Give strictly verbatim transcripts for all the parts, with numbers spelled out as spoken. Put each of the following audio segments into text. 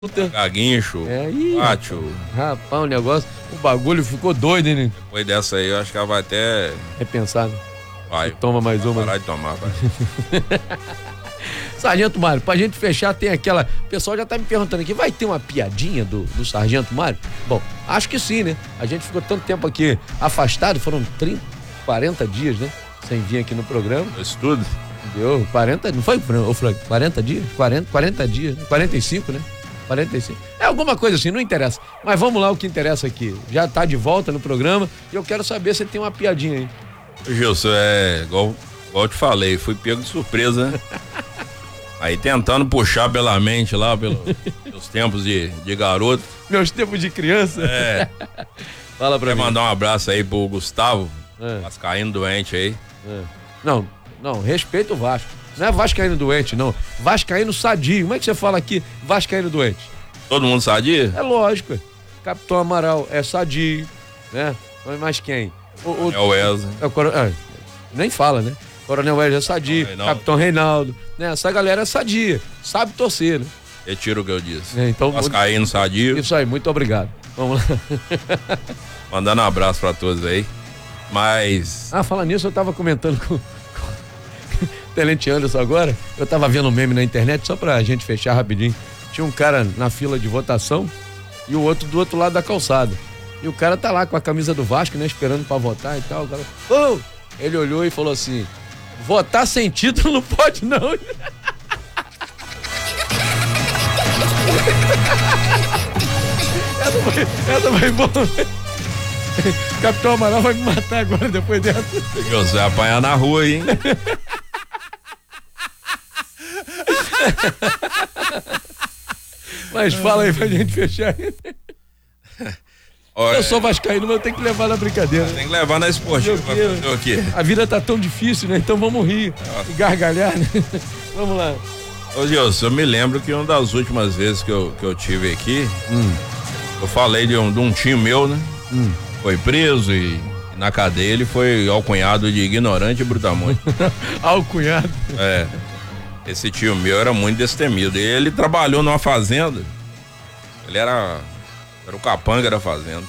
Gaguincho, é, ih, pátio. Rapaz, o negócio, o bagulho ficou doido, hein, né? Depois dessa aí, eu acho que ela vai até... repensar, né? Vai. E toma mais vai uma. Parar de tomar, vai. Sargento Mário, pra gente fechar, tem aquela... O pessoal já tá me perguntando aqui, vai ter uma piadinha do, do Sargento Mário? Bom, acho que sim, né? A gente ficou tanto tempo aqui afastado, foram trinta, quarenta dias, né? Sem vir aqui no programa. Isso tudo? Deu quarenta, não foi, ô Frank? quarenta dias? quarenta, quarenta dias, quarenta e cinco, né? quarenta e cinco. É alguma coisa assim, não interessa. Mas vamos lá, o que interessa aqui. Já tá de volta no programa e eu quero saber se tem uma piadinha aí. Gilson, é igual, igual eu te falei, fui pego de surpresa, né? Aí tentando puxar pela mente lá, pelos meus tempos de, de garoto. Meus tempos de criança? É. Fala pra Quer mim. mandar um abraço aí pro Gustavo, É. vascaíno doente aí. É. Não, não, respeita o Vasco. Não é vascaíno doente, não. Vascaíno sadio. Como é que você fala aqui, vascaíno doente? Todo mundo sadia? É lógico. Capitão Amaral é sadio, né? Mas quem? O, o, É o Wesley. É o coro... é, nem fala, né? Coronel Wesley é sadio, Reinaldo. Capitão Reinaldo, né? Essa galera é sadia, sabe torcer, né? Retiro o que eu disse. É, então, Vascaíno sadio. Isso aí, muito obrigado. Vamos lá. Mandando um abraço pra todos aí. Mas... Ah, fala nisso, eu tava comentando com, com o Tenente Anderson agora, eu tava vendo um meme na internet, só pra gente fechar rapidinho. Tinha um cara na fila de votação e o outro do outro lado da calçada. E o cara tá lá com a camisa do Vasco, né, esperando pra votar e tal. O cara, oh! Ele olhou e falou assim: votar sem título não pode, não. Essa vai, essa vai bom. Capitão Amaral vai me matar agora depois dessa. Você vai apanhar na rua, hein? Mas fala aí pra gente fechar. Olha, Eu sou vascaíno, mas eu tenho que levar na brincadeira. tem que levar na esportiva pra Meu fazer o quê? A vida tá tão difícil, né? Então vamos rir e gargalhar, né? Vamos lá. Ô Gilson, eu me lembro que uma das últimas vezes que eu, que eu tive aqui, Hum. eu falei de um, de um tio meu, né? Hum. Foi preso e, e na cadeia ele foi alcunhado de ignorante e brutamonte. Alcunhado. É. Esse tio meu era muito destemido. E ele trabalhou numa fazenda. Ele era, era o capanga da fazenda.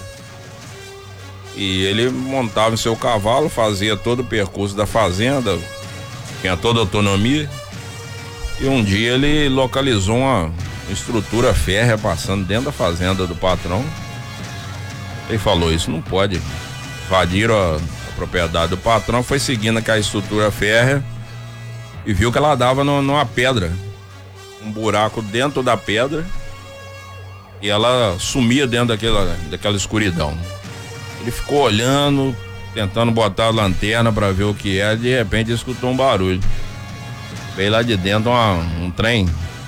E ele montava em seu cavalo, fazia todo o percurso da fazenda, tinha toda a autonomia. E um dia ele localizou uma estrutura férrea passando dentro da fazenda do patrão. Ele falou: isso não pode. Invadiram a, a propriedade do patrão, foi seguindo aquela estrutura férrea e viu que ela dava no, numa pedra, um buraco dentro da pedra, e ela sumia dentro daquela, daquela escuridão. Ele ficou olhando, tentando botar a lanterna para ver o que é, de repente escutou um barulho. Veio lá de dentro uma, um trem,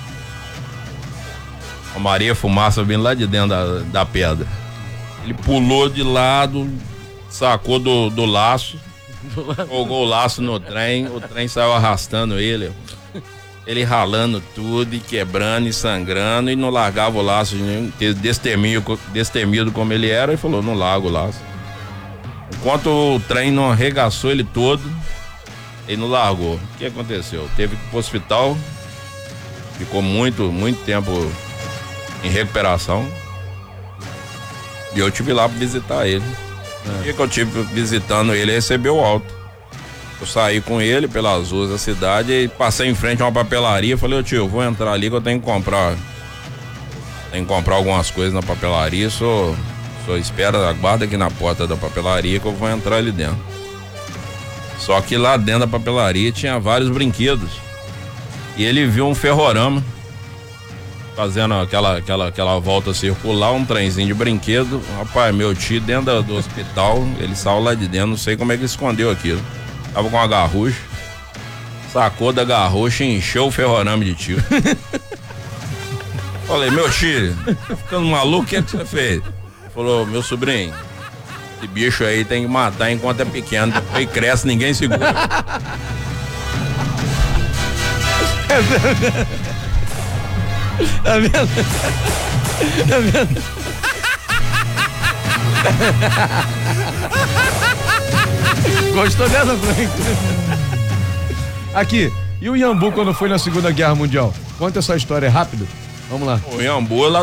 uma Maria Fumaça vindo lá de dentro da, da pedra. Ele pulou de lado, sacou do, do laço, jogou o laço no trem, o trem saiu arrastando ele, ele ralando tudo e quebrando e sangrando e não largava o laço, destemido, destemido como ele era, e falou: não largo o laço. Enquanto o trem não arregaçou ele todo, ele não largou. O que aconteceu? Teve que ir pro hospital, ficou muito, muito tempo em recuperação. E eu tive lá pra visitar ele. É. E que eu tive visitando ele, ele recebeu alta. Eu saí com ele pelas ruas da cidade e passei em frente a uma papelaria. Falei: ô tio, eu vou entrar ali que eu tenho que comprar. Tenho que comprar algumas coisas na papelaria. Só, só espera, aguarda aqui na porta da papelaria que eu vou entrar ali dentro. Só que lá dentro da papelaria tinha vários brinquedos. E ele viu um ferrorama fazendo aquela, aquela, aquela volta circular, um trenzinho de brinquedo. Rapaz, meu tio dentro do, do hospital, ele saiu lá de dentro, não sei como é que escondeu aquilo. Tava com uma garrucha, sacou da garrucha e encheu o ferrorama de tiro. Falei: meu tio, tá ficando maluco, o que é que você fez? Ele falou: meu sobrinho, esse bicho aí tem que matar enquanto é pequeno, depois cresce, ninguém segura. É verdade. Tá vendo? Tá vendo? Gostou dessa, Frank? Aqui, e o Iambu quando foi na Segunda Guerra Mundial? Conta essa história, é rápido. Vamos lá. O Iambu é lá